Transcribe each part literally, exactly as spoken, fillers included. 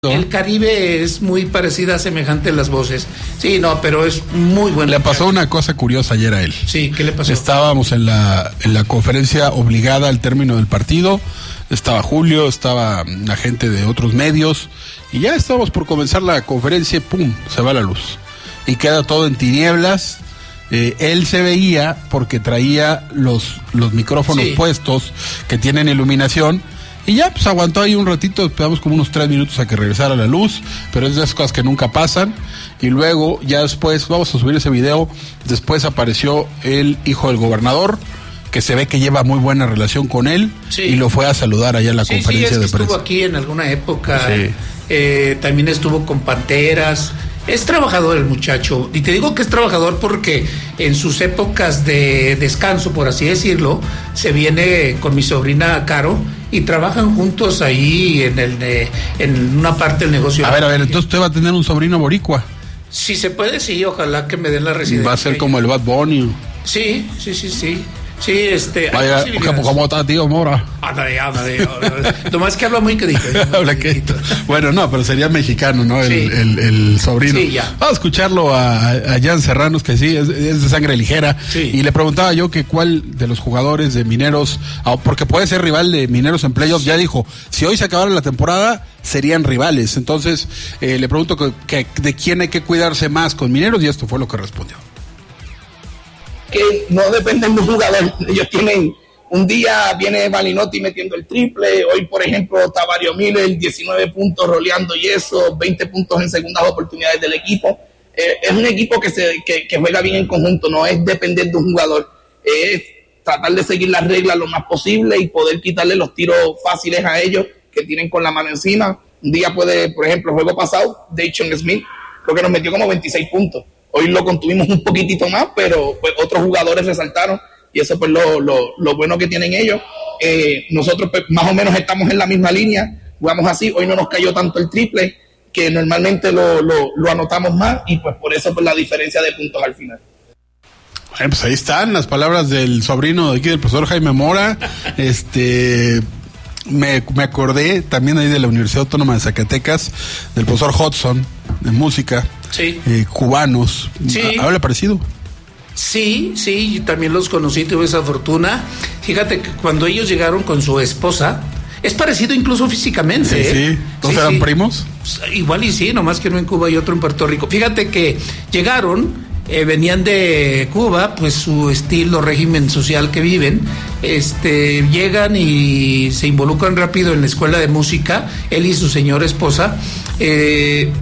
El Caribe es muy parecida, semejante en las voces. Sí, no, pero es muy bueno. Le pasó una cosa curiosa ayer a él. Sí, ¿qué le pasó? Estábamos en la, en la conferencia obligada al término del partido. Estaba Julio, estaba la gente de otros medios. Y ya estábamos por comenzar la conferencia y ¡pum! Se va la luz. Y queda todo en tinieblas. Eh, él se veía porque traía los, los micrófonos sí. puestos que tienen iluminación. Y ya, pues aguantó ahí un ratito, esperamos como unos tres minutos a que regresara la luz, pero es de esas cosas que nunca pasan. Y luego, ya después, vamos a subir ese video, después apareció el hijo del gobernador, que se ve que lleva muy buena relación con él, sí. y lo fue a saludar allá en la sí, conferencia sí, es de que prensa. Estuvo aquí en alguna época, sí. eh, también estuvo con Panteras. Es trabajador el muchacho, y te digo que es trabajador porque en sus épocas de descanso, por así decirlo, se viene con mi sobrina Caro y trabajan juntos ahí en el de, en una parte del negocio. A ver, a ver, entonces usted va a tener un sobrino boricua. Si se puede, sí, ojalá que me den la residencia. Va a ser como el Bad Bunny. Sí, sí, sí, sí. Sí, este... Vaya, como, como está, tío Mora. Ándale, ándale. Nomás que habla muy quedito. Habla quedito. Bueno, no, pero sería mexicano, ¿no? El, sí. el, el sobrino. Sí, ya. Vamos a escucharlo a, a Jan Serranos, que sí, es, es de sangre ligera. Sí. Y le preguntaba yo que cuál de los jugadores de Mineros, porque puede ser rival de Mineros en playoffs, ya dijo, si hoy se acabara la temporada, serían rivales. Entonces, eh, le pregunto que, que de quién hay que cuidarse más con Mineros, y esto fue lo que respondió. Que no dependen de un jugador, ellos tienen, un día viene Malinotti metiendo el triple, hoy por ejemplo Tavario Miller, diecinueve puntos roleando y eso, veinte puntos en segundas oportunidades del equipo, eh, es un equipo que, se, que, que juega bien en conjunto, no es depender de un jugador, es tratar de seguir las reglas lo más posible y poder quitarle los tiros fáciles a ellos que tienen con la mano encima. Un día puede, por ejemplo, el juego pasado, Dayton Smith, creo que nos metió como veintiséis puntos. Hoy lo contuvimos un poquitito más, pero pues otros jugadores resaltaron y eso pues lo, lo, lo bueno que tienen ellos. Eh, nosotros pues, más o menos estamos en la misma línea, jugamos así, hoy no nos cayó tanto el triple, que normalmente lo, lo, lo anotamos más y pues por eso pues la diferencia de puntos al final. Bueno, pues ahí están las palabras del sobrino de aquí del profesor Jaime Mora. este... Me, me acordé también ahí de la Universidad Autónoma de Zacatecas, del profesor Hudson, de música, sí. eh, cubanos. Sí. ¿Habla parecido? Sí, sí, yo también los conocí, tuve esa fortuna. Fíjate que cuando ellos llegaron con su esposa, es parecido incluso físicamente. Sí, ¿eh? sí. ¿Todos sí, eran sí. primos? Pues, igual y sí, nomás que uno en Cuba y otro en Puerto Rico. Fíjate que llegaron... Eh, venían de Cuba, pues su estilo, régimen social que viven, este, llegan y se involucran rápido en la escuela de música, él y su señora esposa, eh,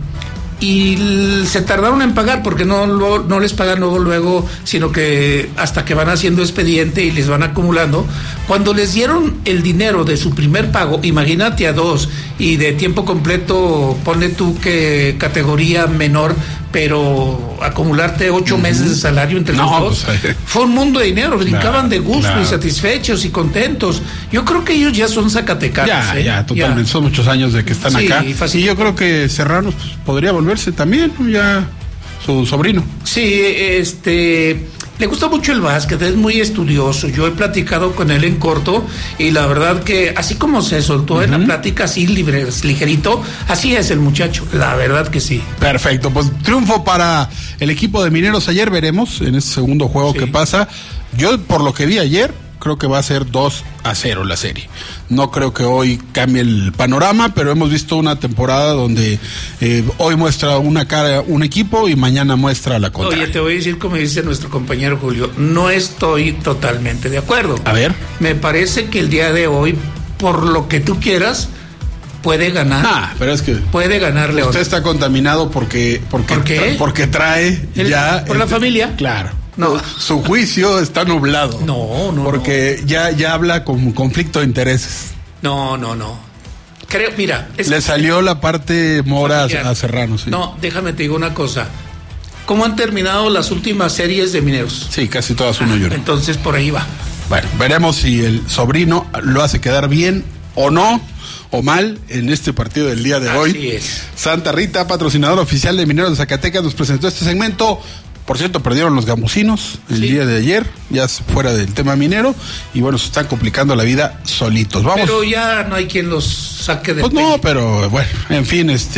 y l- se tardaron en pagar porque no, lo, no les pagan luego, luego, sino que hasta que van haciendo expediente y les van acumulando. Cuando les dieron el dinero de su primer pago, imagínate a dos, y de tiempo completo, ponle tú que categoría menor, pero acumularte ocho uh-huh. meses de salario entre los no, dos, pues, fue un mundo de dinero, brincaban claro, de gusto claro. y satisfechos y contentos. Yo creo que ellos ya son zacatecanos. Ya, ¿eh? ya, totalmente, ya. Son muchos años de que están sí, acá. Fácil. Y yo creo que Serranos pues, podría volverse también, ya su sobrino. Sí, este... le gusta mucho el básquet, es muy estudioso. Yo he platicado con él en corto y la verdad que así como se soltó uh-huh. en la plática así libre, ligerito, así es el muchacho, la verdad que sí. Perfecto, pues triunfo para el equipo de Mineros ayer, veremos en ese segundo juego sí. que pasa. Yo por lo que vi ayer, creo que va a ser dos a cero la serie. No creo que hoy cambie el panorama, pero hemos visto una temporada donde eh, hoy muestra una cara un equipo y mañana muestra la contraria. Oye, te voy a decir como dice nuestro compañero Julio, no estoy totalmente de acuerdo. A ver. Me parece que el día de hoy, por lo que tú quieras, puede ganar. Ah, pero es que puede ganar León. Usted está contaminado porque porque ¿Por qué? Tra- porque trae el, ya por el, la familia. Claro. No. Su juicio está nublado. No, no. Porque no. ya ya habla con conflicto de intereses. No, no, no. Creo, mira, es, le salió la parte Mora a, a Serrano, sí. No, déjame te digo una cosa. ¿Cómo han terminado las últimas series de Mineros? Sí, casi todas uno ah, y uno. Entonces por ahí va. Bueno, veremos si el sobrino lo hace quedar bien o no, o mal, en este partido del día de Así hoy. Es. Santa Rita, patrocinador oficial de Mineros de Zacatecas, nos presentó este segmento. Por cierto, perdieron los gamusinos el sí. día de ayer, ya fuera del tema minero, y bueno, se están complicando la vida solitos. Vamos. Pero ya no hay quien los saque de Pues no, pero bueno, en fin, este